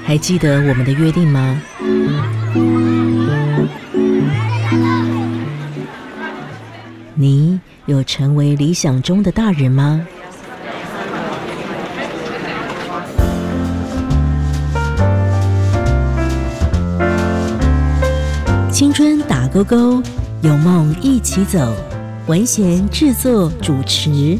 还记得我们的约定吗？你有成为理想中的大人吗？青春打勾勾，有梦一起走。文贤制作主持。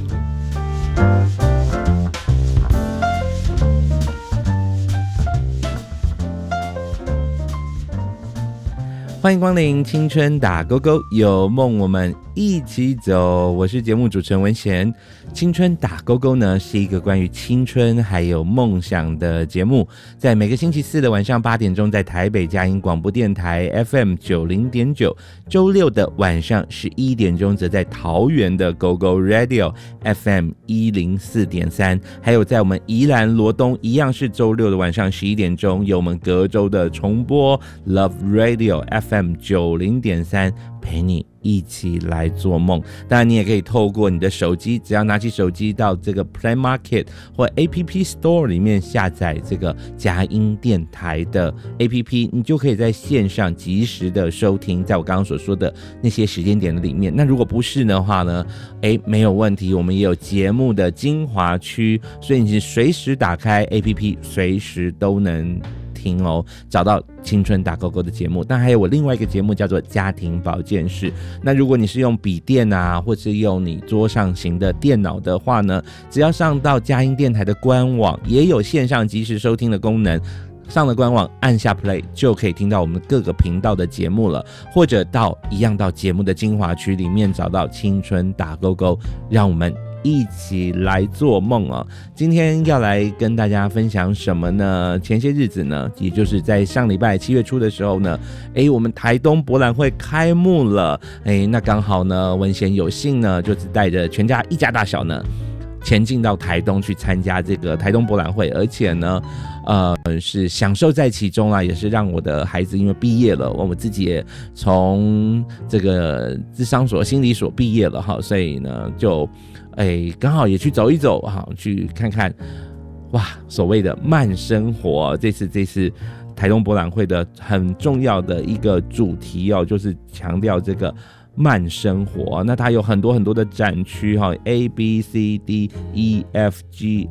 欢迎光临青春打勾勾，有梦我们一起走。我是节目主持人文贤。青春打勾勾呢是一个关于青春还有梦想的节目，在每个星期四的晚上8点钟在台北佳音广播电台 FM 90.9，周六的晚上11点钟则在桃园的 GoGo Radio FM 104.3，还有在我们宜兰罗东一样是周六的晚上11点钟有我们隔周的重播 Love Radio FM 90.3，陪你一起来做梦。当然你也可以透过你的手机，只要拿起手机到这个 Play Market 或 App Store 里面下载这个佳音电台的 App， 你就可以在线上及时的收听在我刚刚所说的那些时间点的里面。那如果不是的话呢，没有问题，我们也有节目的精华区，所以你是随时打开 App 随时都能听哦，找到青春打勾勾的节目。但还有我另外一个节目叫做家庭保健室。那如果你是用笔电啊，或是用你桌上型的电脑的话呢，只要上到佳音电台的官网，也有线上即时收听的功能。上了官网按下 play 就可以听到我们各个频道的节目了，或者到节目的精华区里面找到青春打勾勾，让我们一起来做梦哦。今天要来跟大家分享什么呢？前些日子呢，也就是在上礼拜7月初的时候呢，我们台东博览会开幕了。那刚好呢，文贤有幸呢，就是带着全家一家大小呢，前进到台东去参加这个台东博览会，而且呢是享受在其中啦，也是让我的孩子因为毕业了，我自己也从这个諮商所心理所毕业了哈，所以呢就刚好也去走一走哈，去看看哇所谓的慢生活。这次台东博览会的很重要的一个主题哦，就是强调这个慢生活。那它有很多很多的展区哈 ，A B C D E F G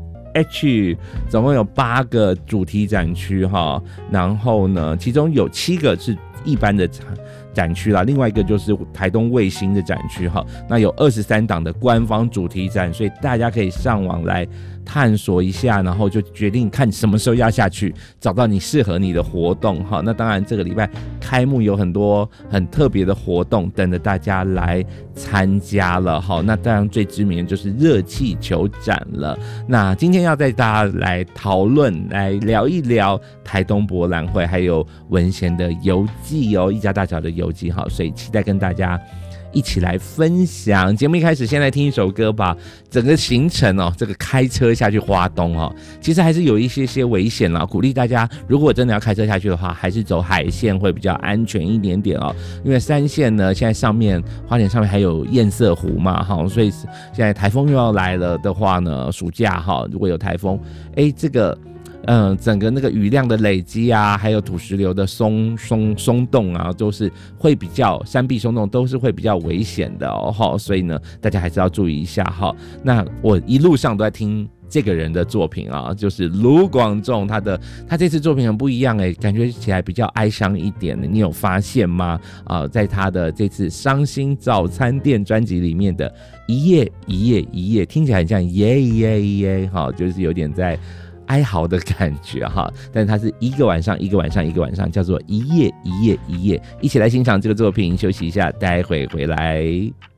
H， 总共有8个主题展区哈。然后呢，其中有7个是一般的展区啦，另外一个就是台东卫星的展区哈。那有23档的官方主题展，所以大家可以上网来探索一下，然后就决定看什么时候要下去，找到你适合你的活动哈。那当然这个礼拜开幕有很多很特别的活动等着大家来参加了哈。那当然最知名的就是热气球展了。那今天要带大家来讨论，来聊一聊台东博览会，还有文贤的游记哦，一家大小的游记哈，所以期待跟大家一起来分享。节目一开始先来听一首歌吧。整个行程哦，这个开车下去花东哦，其实还是有一些危险啦，鼓励大家如果真的要开车下去的话，还是走海线会比较安全一点点哦。因为山线呢，现在上面花莲上面还有堰塞湖嘛哈，所以现在台风又要来了的话呢，暑假哈如果有台风，这个整个那个雨量的累积啊，还有土石流的松动啊，都是会比较山壁松动，都是会比较危险的哦。所以呢，大家还是要注意一下哈。那我一路上都在听这个人的作品啊，就是卢广仲，他这次作品很不一样感觉起来比较哀伤一点的，你有发现吗？在他的这次伤心早餐店专辑里面的一夜一夜一夜，听起来很像耶耶耶哈，就是有点在哀嚎的感觉哈，但是它是一个晚上一个晚上一个晚上，叫做一夜一夜一夜。一起来欣赏这个作品，休息一下，待会回来。